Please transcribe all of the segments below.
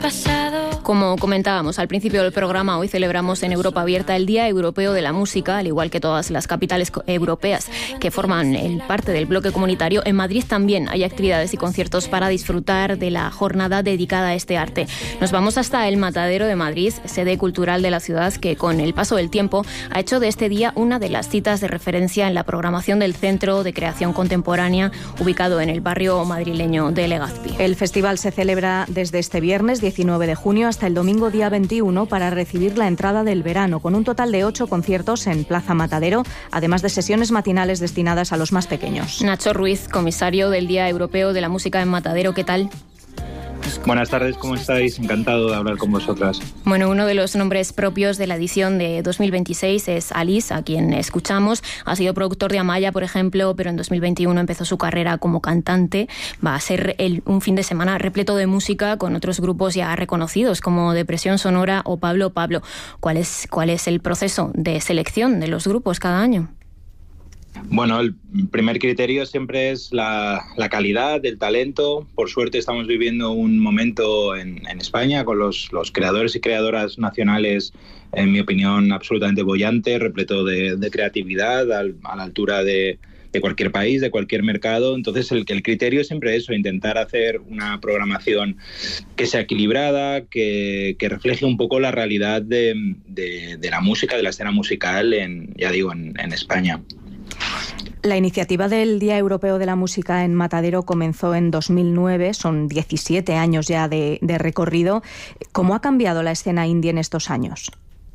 pasado. Como comentábamos al principio del programa, hoy celebramos en Europa Abierta el Día Europeo de la Música, al igual que todas las capitales europeas que forman parte del bloque comunitario. En Madrid también hay actividades y conciertos para disfrutar de la jornada dedicada a este arte. Nos vamos hasta el Matadero de Madrid, sede cultural de la ciudad, que con el paso del tiempo ha hecho de este día una de las citas de referencia en la programación del Centro de Creación Contemporánea, ubicado en el barrio madrileño de Legazpi. El festival se celebra desde este viernes 19 de junio hasta el domingo día 21 para recibir la entrada del verano, con un total de 8 conciertos en Plaza Matadero, además de sesiones matinales destinadas a los más pequeños. Nacho Ruiz, comisario del Día Europeo de la Música en Matadero, ¿qué tal? Buenas tardes, ¿cómo estáis? Encantado de hablar con vosotras. Bueno, uno de los nombres propios de la edición de 2026 es Alice, a quien escuchamos. Ha sido productor de Amaya, por ejemplo, pero en 2021 empezó su carrera como cantante. Va a ser un fin de semana repleto de música con otros grupos ya reconocidos como Depresión Sonora o Pablo Pablo. ¿Cuál es el proceso de selección de los grupos cada año? Bueno, el primer criterio siempre es la calidad, el talento. Por suerte estamos viviendo un momento en España con los creadores y creadoras nacionales, en mi opinión, absolutamente bollante, repleto de creatividad, a la altura de cualquier país, de cualquier mercado. Entonces el criterio es siempre eso, intentar hacer una programación que sea equilibrada, que refleje un poco la realidad de la música, de la escena musical en España. La iniciativa del Día Europeo de la Música en Matadero comenzó en 2009, son 17 años ya de recorrido. ¿Cómo ha cambiado la escena indie en estos años?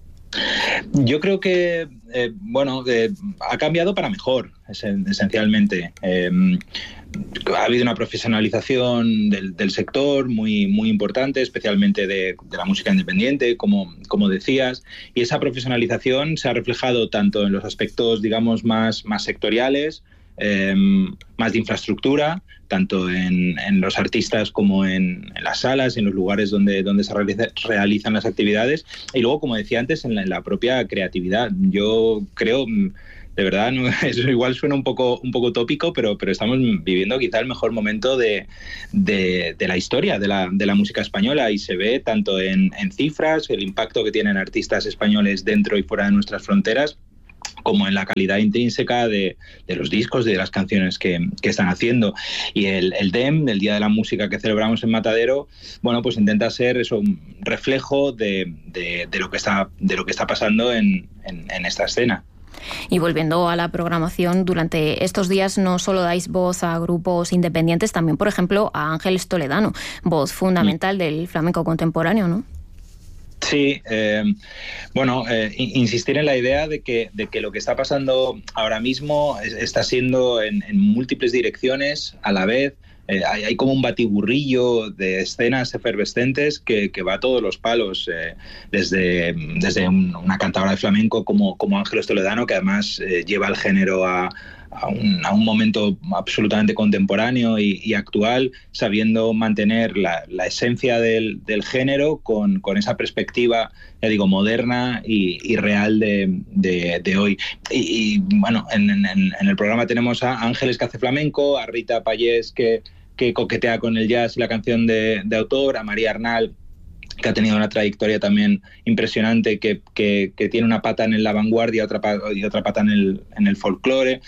Yo creo que ha cambiado para mejor, esencialmente. Ha habido una profesionalización del sector muy, muy importante, especialmente de la música independiente, como decías, y esa profesionalización se ha reflejado tanto en los aspectos, digamos, más sectoriales, más de infraestructura, tanto en los artistas como en las salas, en los lugares donde se realizan las actividades, y luego, como decía antes, en la propia creatividad. Yo creo, de verdad, no, eso igual suena un poco tópico, pero estamos viviendo quizá el mejor momento de la historia de la música española, y se ve tanto en cifras, el impacto que tienen artistas españoles dentro y fuera de nuestras fronteras, como en la calidad intrínseca de los discos, de las canciones que están haciendo. Y el DEM, el Día de la Música que celebramos en Matadero, bueno, pues intenta ser eso, un reflejo de lo que está pasando en esta escena. Y volviendo a la programación, durante estos días no solo dais voz a grupos independientes, también, por ejemplo, a Ángeles Toledano, voz fundamental del flamenco contemporáneo, ¿no? Sí, insistir en la idea de que lo que está pasando ahora mismo está siendo en múltiples direcciones a la vez. Hay como un batiburrillo de escenas efervescentes que va a todos los palos, desde una cantadora de flamenco como Ángeles Toledano, que además lleva el género a un momento absolutamente contemporáneo y actual, sabiendo mantener la esencia del género con esa perspectiva, ya digo, moderna y real de hoy. Y bueno, en el programa tenemos a Ángeles, que hace flamenco, a Rita Payés, que coquetea con el jazz y la canción de autor, a María Arnal, que ha tenido una trayectoria también impresionante, que tiene una pata en la vanguardia y otra pata en el folclore.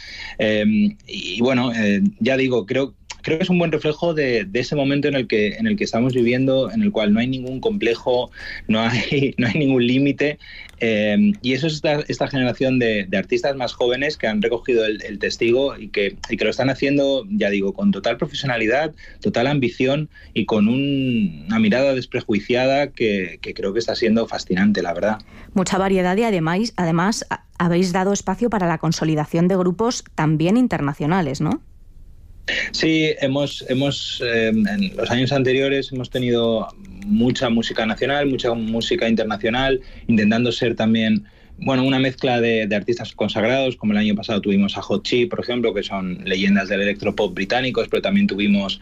Ya digo, creo que es un buen reflejo de ese momento en el que estamos viviendo, en el cual no hay ningún complejo, no hay ningún límite, y eso es esta generación de artistas más jóvenes que han recogido el testigo y que lo están haciendo, ya digo, con total profesionalidad, total ambición y con una mirada desprejuiciada que creo que está siendo fascinante, la verdad. Mucha variedad, y además habéis dado espacio para la consolidación de grupos también internacionales, ¿no? Sí, en los años anteriores hemos tenido mucha música nacional, mucha música internacional, intentando ser también, bueno, una mezcla de artistas consagrados, como el año pasado tuvimos a Hot Chip, por ejemplo, que son leyendas del electropop británicos, pero también tuvimos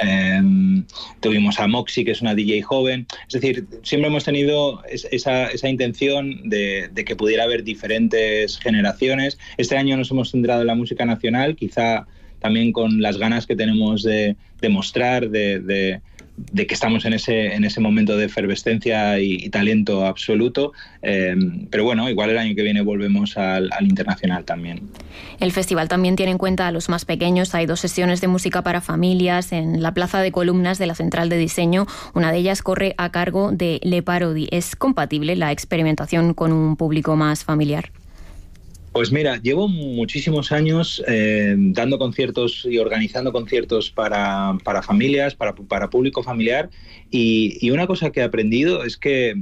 a Moxie, que es una DJ joven. Es decir, siempre hemos tenido esa intención de que pudiera haber diferentes generaciones. Este año nos hemos centrado en la música nacional, quizá también con las ganas que tenemos de mostrar, de de que estamos en ese momento de efervescencia y talento absoluto, pero bueno, igual el año que viene volvemos al internacional también. El festival también tiene en cuenta a los más pequeños. Hay 2 sesiones de música para familias en la plaza de columnas de la Central de Diseño. Una de ellas corre a cargo de Le Parodi. ¿Es compatible la experimentación con un público más familiar? Pues mira, llevo muchísimos años dando conciertos y organizando conciertos para familias, para público familiar, y una cosa que he aprendido es que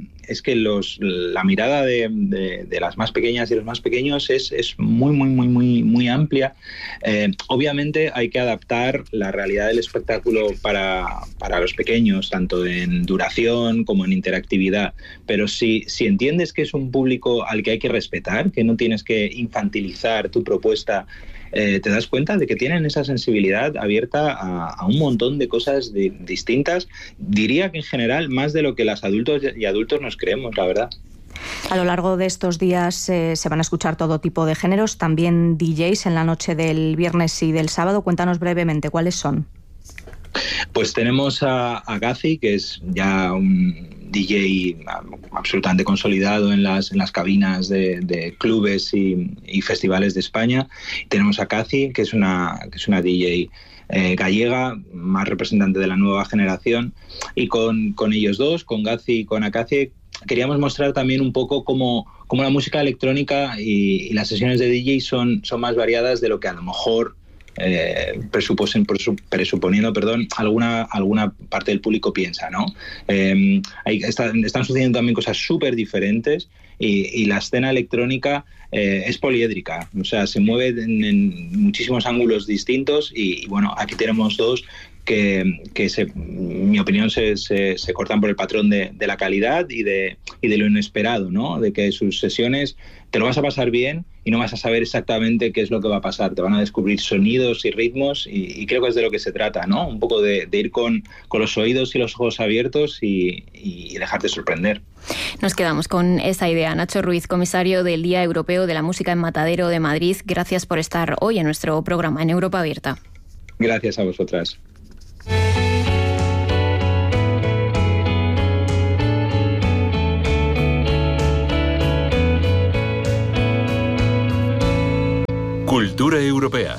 la mirada de las más pequeñas y los más pequeños es muy amplia. Obviamente hay que adaptar la realidad del espectáculo para los pequeños, tanto en duración como en interactividad, pero si entiendes que es un público al que hay que respetar, que no tienes que infantilizar tu propuesta, te das cuenta de que tienen esa sensibilidad abierta a un montón de cosas distintas. Diría que en general más de lo que las adultos y adultos nos creemos, la verdad. A lo largo de estos días se van a escuchar todo tipo de géneros, también DJs en la noche del viernes y del sábado. Cuéntanos brevemente, ¿cuáles son? Pues tenemos a Gazi, que es ya un DJ absolutamente consolidado en las cabinas de clubes y festivales de España. Tenemos a Kazi, que es una DJ gallega, más representante de la nueva generación, y con ellos dos, con Gazi y con Akazi, queríamos mostrar también un poco cómo la música electrónica y las sesiones de DJ son más variadas de lo que a lo mejor presuponiendo alguna parte del público piensa, ¿no? Están sucediendo también cosas súper diferentes y la escena electrónica es poliédrica, o sea, se mueve en muchísimos ángulos distintos y bueno, aquí tenemos dos que en mi opinión se cortan por el patrón de la calidad y de lo inesperado, ¿no? De que sus sesiones te lo vas a pasar bien y no vas a saber exactamente qué es lo que va a pasar. Te van a descubrir sonidos y ritmos y creo que es de lo que se trata, ¿no? Un poco de ir con los oídos y los ojos abiertos y dejarte sorprender. Nos quedamos con esa idea. Nacho Ruiz, comisario del Día Europeo de la Música en Matadero de Madrid, gracias por estar hoy en nuestro programa en Europa Abierta. Gracias a vosotras. Cultura europea.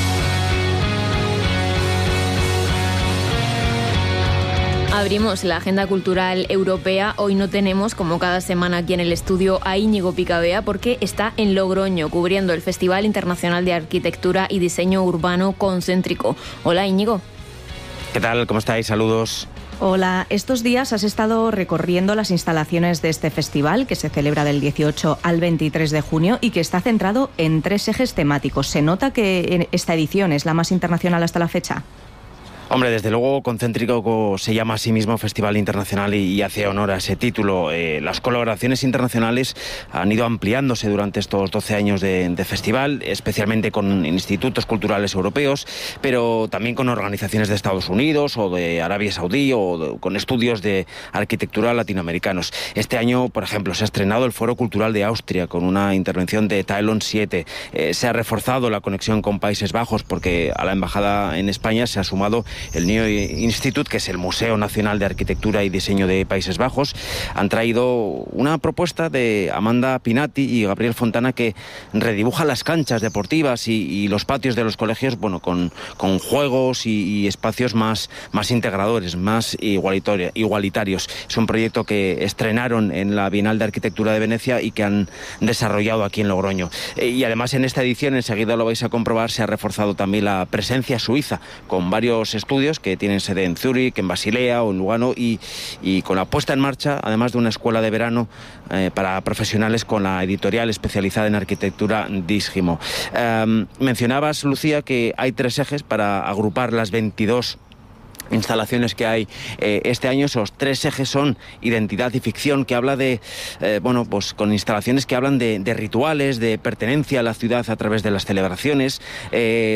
Abrimos la agenda cultural europea. Hoy no tenemos, como cada semana aquí en el estudio, a Íñigo Picabea porque está en Logroño cubriendo el Festival Internacional de Arquitectura y Diseño Urbano Concéntrico. Hola, Íñigo. ¿Qué tal? ¿Cómo estáis? Saludos. Hola, estos días has estado recorriendo las instalaciones de este festival que se celebra del 18 al 23 de junio y que está centrado en 3 ejes temáticos. ¿Se nota que esta edición es la más internacional hasta la fecha? Hombre, desde luego Concéntrico se llama a sí mismo Festival Internacional y hace honor a ese título. Las colaboraciones internacionales han ido ampliándose durante estos 12 años de festival, especialmente con institutos culturales europeos, pero también con organizaciones de Estados Unidos o de Arabia Saudí o con estudios de arquitectura latinoamericanos. Este año, por ejemplo, se ha estrenado el Foro Cultural de Austria con una intervención de Taelon 7. Se ha reforzado la conexión con Países Bajos porque a la embajada en España se ha sumado el NIO Institute, que es el Museo Nacional de Arquitectura y Diseño de Países Bajos. Han traído una propuesta de Amanda Pinati y Gabriel Fontana que redibuja las canchas deportivas y los patios de los colegios, bueno, con juegos y espacios más integradores, más igualitarios. Es un proyecto que estrenaron en la Bienal de Arquitectura de Venecia y que han desarrollado aquí en Logroño. Y además en esta edición, enseguida lo vais a comprobar, se ha reforzado también la presencia suiza con varios estudios que tienen sede en Zúrich, en Basilea o en Lugano y con la puesta en marcha, además de una escuela de verano para profesionales con la editorial especializada en arquitectura Disgimo. Mencionabas, Lucía, que hay 3 ejes para agrupar las 22 instalaciones que hay este año. Esos 3 ejes son identidad y ficción, que habla de, pues con instalaciones que hablan de rituales, de pertenencia a la ciudad a través de las celebraciones,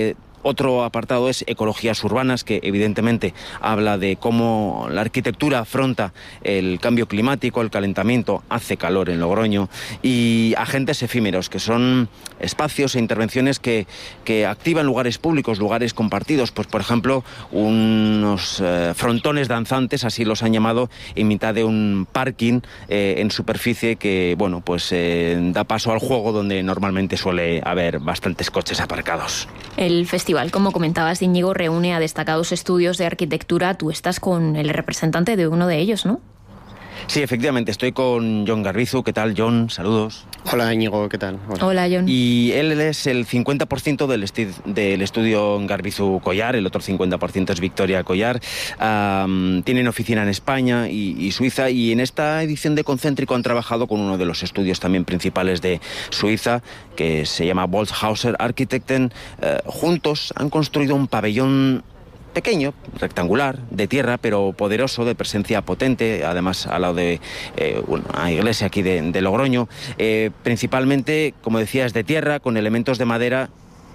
Otro apartado es ecologías urbanas, que evidentemente habla de cómo la arquitectura afronta el cambio climático, el calentamiento, hace calor en Logroño, y agentes efímeros, que son espacios e intervenciones que activan lugares públicos, lugares compartidos, pues por ejemplo unos frontones danzantes, así los han llamado, en mitad de un parking en superficie que, bueno, pues da paso al juego donde normalmente suele haber bastantes coches aparcados. El festival, como comentabas, Íñigo, reúne a destacados estudios de arquitectura. Tú estás con el representante de uno de ellos, ¿no? Sí, efectivamente, estoy con Jon Garbizu. ¿Qué tal, Jon? Saludos. Hola, Íñigo, ¿qué tal? Hola, Jon. Y él es el 50% del estudio Garbizu Collar, el otro 50% es Victoria Collar. Tienen oficina en España y Suiza, y en esta edición de Concéntrico han trabajado con uno de los estudios también principales de Suiza, que se llama Bolshauser Architekten. Juntos han construido un pabellón pequeño, rectangular, de tierra, pero poderoso, de presencia potente, además al lado de una iglesia aquí de Logroño. Principalmente, como decías, de tierra, con elementos de madera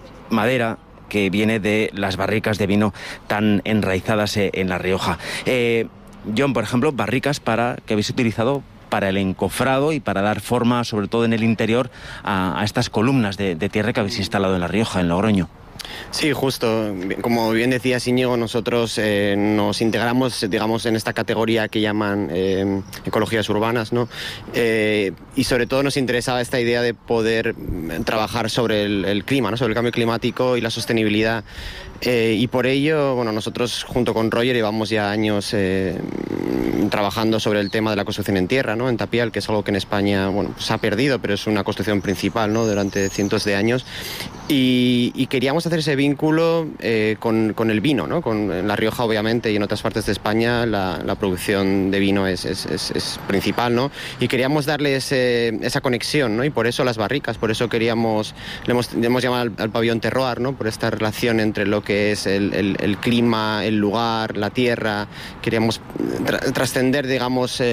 que viene de las barricas de vino tan enraizadas en La Rioja. Jon, por ejemplo, barricas que habéis utilizado para el encofrado y para dar forma, sobre todo en el interior, a estas columnas de tierra que habéis instalado en La Rioja, en Logroño. Sí, justo. Como bien decías, Íñigo, nosotros nos integramos, digamos, en esta categoría que llaman ecologías urbanas, ¿no? Y sobre todo nos interesaba esta idea de poder trabajar sobre el clima, ¿no? Sobre el cambio climático y la sostenibilidad. Y por ello, bueno, nosotros junto con Roger llevamos ya años trabajando sobre el tema de la construcción en tierra, ¿no? En tapial, que es algo que en España, bueno, se ha perdido, pero es una construcción principal, ¿no? Durante cientos de años. Y queríamos hacer ese vínculo con el vino, ¿no? En La Rioja, obviamente, y en otras partes de España la producción de vino es principal, ¿no? Y queríamos darle esa conexión, ¿no? Y por eso las barricas, por eso le hemos llamado al pabellón terroir, ¿no? Por esta relación entre lo que es el clima, el lugar, la tierra. Queríamos trascender, digamos,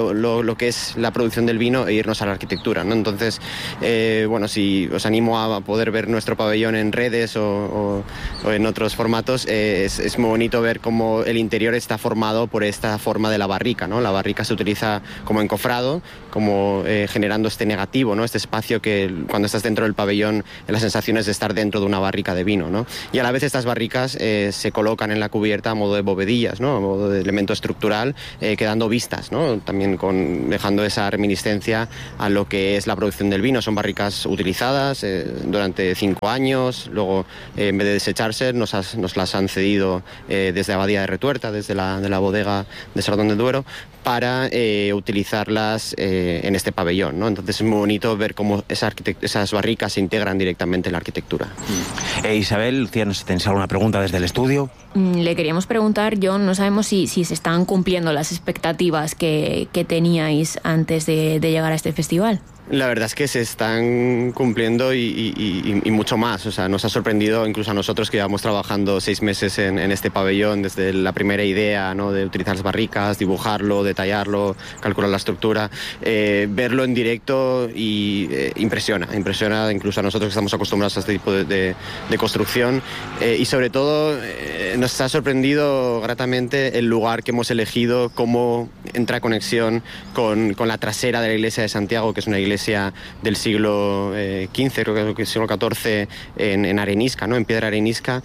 lo que es la producción del vino e irnos a la arquitectura, ¿no? Entonces, bueno, si os animo a poder ver nuestro pabellón en redes o en otros formatos, es muy bonito ver cómo el interior está formado por esta forma de la barrica, ¿no? La barrica se utiliza como encofrado, como generando este negativo, ¿no? Este espacio que cuando estás dentro del pabellón la sensación es de estar dentro de una barrica de vino, ¿no? Y a la vez estas barricas se colocan en la cubierta a modo de bovedillas, ¿no? A modo de elemento estructural, quedando vistas, ¿no? También dejando esa reminiscencia a lo que es la producción del vino. Son barricas utilizadas durante 5 años, luego en vez de desecharse nos las han cedido desde Abadía de Retuerta, desde la bodega de Sardón del Duero, para utilizarlas en este pabellón, ¿no? Entonces es muy bonito ver cómo esas barricas se integran directamente en la arquitectura. Isabel, Lucía, ¿nos tenéis alguna pregunta desde el estudio? Le queríamos preguntar, Jon, no sabemos si se están cumpliendo las expectativas que teníais antes de llegar a este festival. La verdad es que se están cumpliendo y mucho más. O sea, nos ha sorprendido incluso a nosotros que llevamos trabajando 6 meses en este pabellón, desde la primera idea, ¿no? De utilizar las barricas, dibujarlo, detallarlo, calcular la estructura, verlo en directo y impresiona incluso a nosotros que estamos acostumbrados a este tipo de construcción, y sobre todo nos ha sorprendido gratamente el lugar que hemos elegido, cómo entra conexión con la trasera de la iglesia de Santiago, que es una iglesia del siglo XV, creo que siglo XIV, en arenisca, ¿no? En piedra arenisca,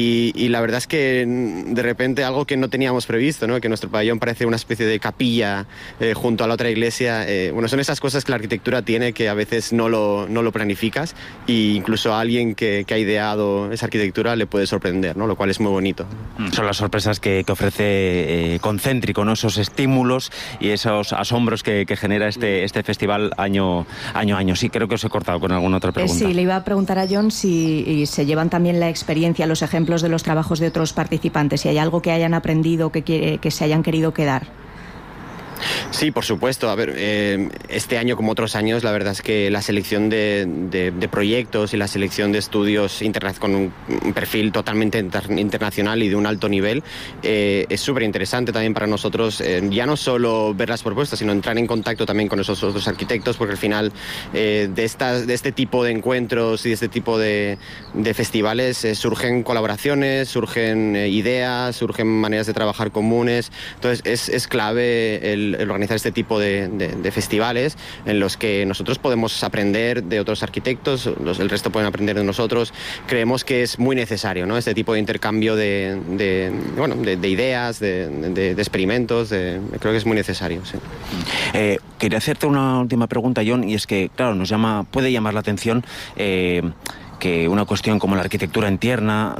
y la verdad es que de repente algo que no teníamos previsto, ¿no? Que nuestro pabellón parece una especie de capilla junto a la otra iglesia. Bueno, son esas cosas que la arquitectura tiene, que a veces no lo planificas, e incluso a alguien que ha ideado esa arquitectura le puede sorprender, ¿no? Lo cual es muy bonito. Son las sorpresas que ofrece Concéntrico, ¿no? Esos estímulos y esos asombros que genera este festival año a año. Sí, creo que os he cortado con alguna otra pregunta. Sí, le iba a preguntar a Jon si se llevan también la experiencia, los ejemplos de los trabajos de otros participantes, si hay algo que hayan aprendido que se hayan querido quedar. Sí, por supuesto. A ver, este año, como otros años, la verdad es que la selección de proyectos y la selección de estudios con un perfil totalmente internacional y de un alto nivel es súper interesante también para nosotros, ya no solo ver las propuestas, sino entrar en contacto también con esos otros arquitectos, porque al final de este tipo de encuentros y de este tipo de festivales surgen colaboraciones, surgen ideas, surgen maneras de trabajar comunes. Entonces es clave el organizar este tipo de festivales en los que nosotros podemos aprender de otros arquitectos, el resto pueden aprender de nosotros. Creemos que es muy necesario, ¿no?, este tipo de intercambio de ideas, de experimentos. Creo que es muy necesario. Sí. Quería hacerte una última pregunta, Jon, y es que, claro, puede llamar la atención que una cuestión como la arquitectura en tierra,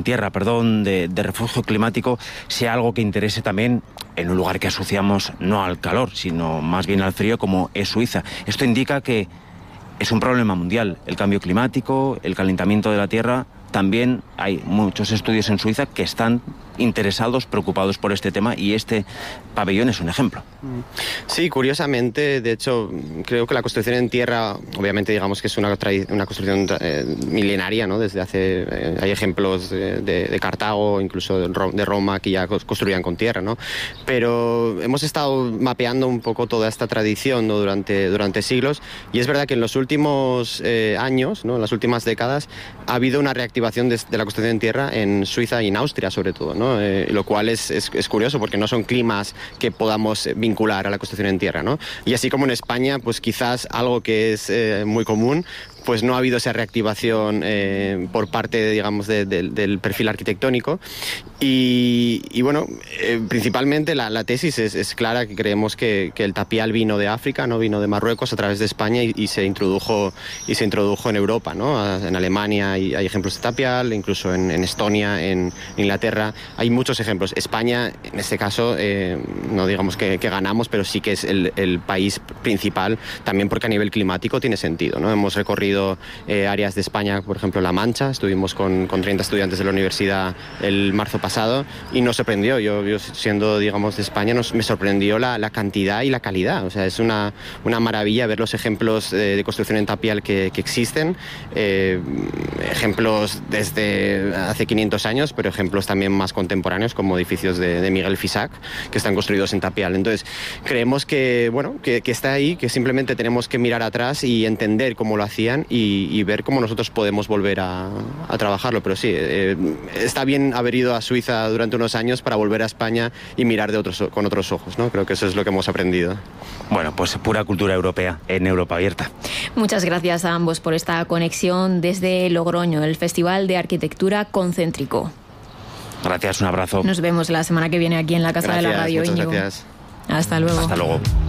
de refugio climático, sea algo que interese también en un lugar que asociamos no al calor, sino más bien al frío, como es Suiza. Esto indica que es un problema mundial, el cambio climático, el calentamiento de la tierra. También hay muchos estudios en Suiza que están interesados, preocupados por este tema, y este pabellón es un ejemplo. Sí, curiosamente, de hecho, creo que la construcción en tierra, obviamente digamos que es una construcción milenaria, ¿no? Desde hay ejemplos de Cartago, incluso de Roma, que ya construían con tierra, ¿no? Pero hemos estado mapeando un poco toda esta tradición, ¿no?, durante siglos, y es verdad que en los últimos años, ¿no?, en las últimas décadas, ha habido una reactivación de la construcción en tierra en Suiza y en Austria, sobre todo, ¿no? Lo cual es curioso, porque no son climas que podamos vincular a la construcción en tierra, ¿no? Y así como en España, pues quizás algo que es muy común, pues no ha habido esa reactivación por parte, digamos, del perfil arquitectónico. Y bueno, principalmente la tesis es clara, que creemos que el tapial vino de África, no vino de Marruecos a través de España y se introdujo en Europa, ¿no? En Alemania hay ejemplos de tapial, incluso en Estonia, en Inglaterra, hay muchos ejemplos. España, en este caso, no digamos que ganamos, pero sí que es el país principal, también porque a nivel climático tiene sentido, ¿no? Hemos recorrido áreas de España, por ejemplo La Mancha, estuvimos con 30 estudiantes de la universidad el marzo pasado y nos sorprendió, yo siendo, digamos, de España, me sorprendió la cantidad y la calidad. O sea, es una maravilla ver los ejemplos de construcción en tapial que existen, ejemplos desde hace 500 años, pero ejemplos también más contemporáneos, como edificios de Miguel Fisac, que están construidos en tapial. Entonces, creemos que está ahí, que simplemente tenemos que mirar atrás y entender cómo lo hacían y ver cómo nosotros podemos volver a trabajarlo. Pero sí, está bien haber ido a Suiza durante unos años para volver a España y mirar con otros ojos, ¿no? Creo que eso es lo que hemos aprendido. Bueno, pues pura cultura europea en Europa Abierta. Muchas gracias a ambos por esta conexión desde Logroño, el Festival de Arquitectura Concéntrico. Gracias, un abrazo. Nos vemos la semana que viene aquí en la Casa de la Radio. Muchas gracias. Hasta luego. Hasta luego.